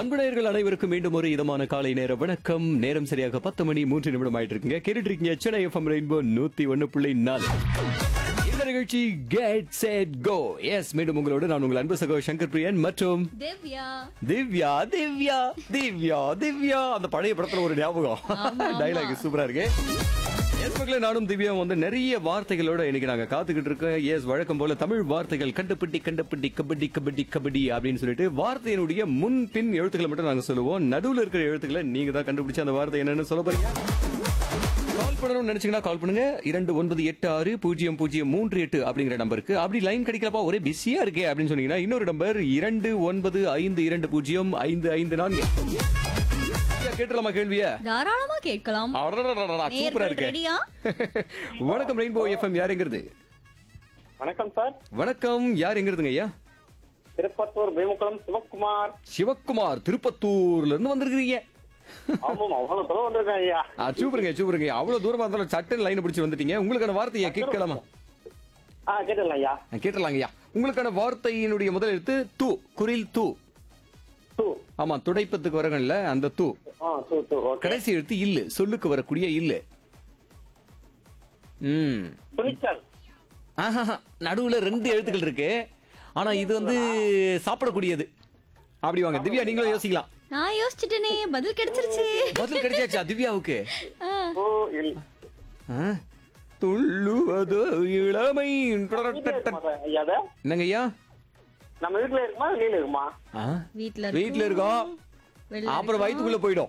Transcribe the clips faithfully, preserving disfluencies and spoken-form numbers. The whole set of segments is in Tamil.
அன்புடையர்கள் அனைவருக்கும் மீண்டும் ஒரு இதமான காலை நேர வணக்கம். நேரம் சரியாக பத்து மணி மூன்று நிமிடம் ஆயிட்டு இருக்குங்க. கேட்டுட்டு இருக்கீங்க சென்னை எஃப்எம் ரெயின்போ நூத்தி ஒன்னு புள்ளி நாலு. இந்த நிகழ்ச்சி கெட் செட் கோ. எஸ், மீண்டும் உங்களோட நான் உங்கள் அன்பு சகோ சங்கர் பிரியன் மற்றும் திவ்யா திவ்யா திவ்யா திவ்யா திவ்யா அந்த பழைய படத்துல ஒரு ஞாபகம் டைலாக் சூப்பரா இருக்கு. எஸ் மக்களே, நானும் திவ்யா வந்து நிறைய வார்த்தைகளோட இன்னைக்கு நாங்க காத்துக்கிட்டு இருக்கோம். எஸ், வழக்கம் போல தமிழ் வார்த்தைகள் கண்டுபிடி கண்டுபிடி கபடி கபடி கபடி அப்படின்னு சொல்லிட்டு வார்த்தையினுடைய முன் பின் எழுத்துக்களை மட்டும் நாங்க சொல்லுவோம். நடுவுல இருக்கிற எழுத்துக்களை நீங்க தான் கண்டுபிடிச்சு அந்த வார்த்தை என்னன்னு சொல்ல போறீங்க. கால் பண்ணணும்னு நினைச்சீங்கன்னா கால் பண்ணுங்க. இரண்டு ஒன்பது எட்டு ஆறு பூஜ்ஜியம் பூஜ்ஜியம் மூன்று எட்டு அப்படிங்கிற நம்பருக்கு. அப்படி லைன் கிடைக்கலப்பா ஒரே பிஸியா இருக்கே அப்படின்னு சொன்னீங்கன்னா இன்னொரு நம்பர் இரண்டு ஒன்பது ஐந்து இரண்டு பூஜ்ஜியம் ஐந்து ஐந்து நான்கு. கேட்டலாமா கேள்வியா? தாராளமா கேட்கலாம். சூப்பரா இருக்கு. வணக்கம் ரெயின்போ எஃப்எம். யாருங்கிறது? வணக்கம் சார். வணக்கம், யார் எங்கிறதுங்க ஐயா? திருப்பத்தூர் பீமகுளம் சிவக்குமார். சிவக்குமார், திருப்பத்தூர்ல இருந்து வந்திருக்கீங்க. ஆமாம், அவ்வளவு தூரம் வந்திருக்கேன் ஐயா. சூப்பருங்க சூப்பருங்க. அவ்வளவு தூரமா இருந்தாலும் சட்டன் லைன் பிடிச்சு வந்துட்டீங்க. உங்களுக்கான வார்த்தையை கேட்கலாமா? ஆ, கேட்டலாம் ஐயா. கேட்டலாங்க ஐயா. உங்களுக்கான வார்த்தையினுடைய முதல் எழுத்து து. குரில் து. டூ. ஆமா, துடைப்பத்துக்கு வரங்கள்ல அந்த து. ஆ, டூ டூ. ஓகே. கடைசி எழுத்து இல்லு. சொல்லுக்கு வரக்கூடிய இல்லு. ம். துணிச்சல். ஆஹா, நடுவுல ரெண்டு எழுத்துக்கள் இருக்கு. ஆனா இது வந்து சாப்பிடக்கூடியது. அப்படி வாங்க திவ்யா, நீங்களும் யோசிக்கலாம். நான் யோசிச்சுட்டேனே, பதில் கிடைச்சிருச்சு. பதில் கிடைச்சாச்சா திவ்யாவுக்கு? ஆ, ஓ, இல். ஆ, துள்ளுவது இளமை. ஐயா, அது என்னங்க ஐயா? நம்ம வீட்டுல இருக்குமா வெளியில இருக்குமா? ஆ, வீட்ல வீட்டுல இருக்கோம். வெளில அப்புறம் வயிற்றுக்குள்ள போயிடும்.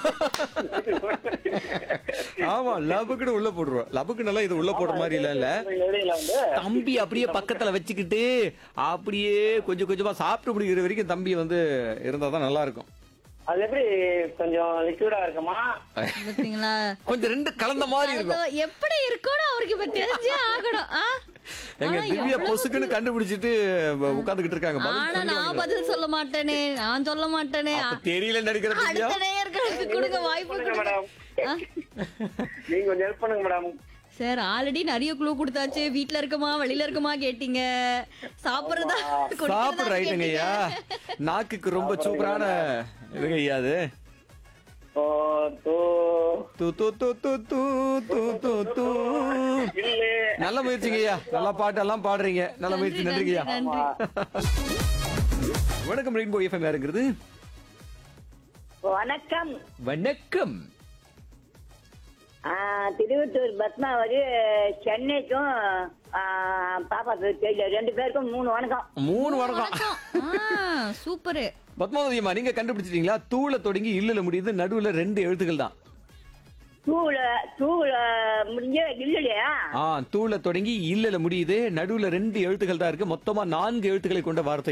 ஆமா, லபுக்குன்னு உள்ள போடுறோம். லபுக்கு நல்லா இது உள்ள போடுற மாதிரி இல்ல இல்ல. வெளியில வந்து தம்பி அப்படியே பக்கத்துல வச்சுக்கிட்டு அப்படியே கொஞ்சம் கொஞ்சமா சாப்பிட்டு முடிக்கிற வரைக்கும் தம்பி வந்து இருந்தாதான் நல்லா இருக்கும். அது எப்படி கொஞ்சம் லிக்விடா இருக்குமா? பாத்தீங்களா? கொஞ்சம் ரெண்டு கலந்த மாதிரி இருக்கும். அது எப்படி இருக்கும்னு அவருக்கு இப்ப தெரிஞ்சே ஆகணும். ஆ? எங்க ஆனா திவ்யா எவ்வளவு பொசுக்குன்னு கண்டுபிடிச்சிட்டு உட்கார்ந்துகிட்டு இருக்காங்க. பதில் ஆனா நான் சொல்லுவாங்க. பதில் சொல்ல மாட்டேனே, நான் சொல்ல மாட்டேனே. அப்ப தெரியல நடிக்கிற திவ்யா. அடுத்த நேயர்களுக்கு கொடுங்க, வாய்ப்பு பண்ணுங்க கொடுங்க. மேடம். ஆ? நீங்க கொஞ்சம் ஹெல்ப் பண்ணுங்க மேடம். சார், ஆல்ரெடி நிறைய குளூ கொடுத்தாச்சு. வீட்ல இருக்குமா வெளியில இருக்குமா கேட்டீங்க. சாப்பிடுறதா சாப்பிடு ரைட்டுங்க ஐயா. நாக்குக்கு ரொம்ப சூப்பரான இதுங்க ஐயா அது. ஓ, டூ. து து து து து து து து. இல்ல. நல்ல முயற்சிங்க ஐயா. நல்லா பாட்டெல்லாம் பாடுறீங்க. நல்ல முயற்சி, நன்றிங்க ஐயா. நன்றி. வணக்கம் ரெயின்போ எஃப்எம். யாருங்கிறது? வணக்கம். வணக்கம். ஆ, திருவத்தூர் பத்மாவதி. சென்னைக்கும் ஆ, பாப்பா பேர் தெரியல. ரெண்டு பேருக்கும் மூணு வணக்கம். மூணு வணக்கம். ஆ, சூப்பரு. பத்மாவதி அம்மா, நீங்க கண்டுபிடிச்சிட்டீங்களா? தூள தொடங்கி இல்லல முடியுது. நடுவுல ரெண்டு எழுத்துக்கள் தான். தூள தூள முடிஞ்ச இல்லையா? ஆ, தூள தொடங்கி இல்லல முடியுது. நடுவுல ரெண்டு எழுத்துக்கள் தான் இருக்கு. மொத்தமா நான்கு எழுத்துக்களை கொண்ட வார்த்தை